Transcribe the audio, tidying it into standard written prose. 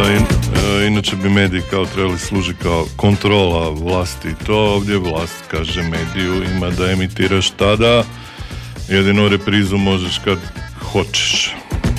inače bi mediji kao trebali služiti kao kontrola vlasti i to ovdje vlast kaže mediju ima da emitiraš tada, jedino reprizu možeš kad hoćeš.